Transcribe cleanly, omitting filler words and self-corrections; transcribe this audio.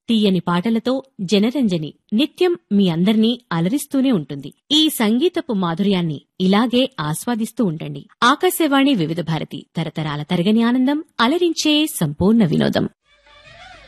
తీయని పాటలతో జనరంజని నిత్యం మీ అందర్నీ అలరిస్తూనే ఉంటుంది. ఈ సంగీతపు మాధుర్యాన్ని ఇలాగే ఆస్వాదిస్తూ ఉండండి. ఆకాశవాణి వివిధ భారతి తరతరాల తరగని ఆనందం, అలరించే సంపూర్ణ వినోదం.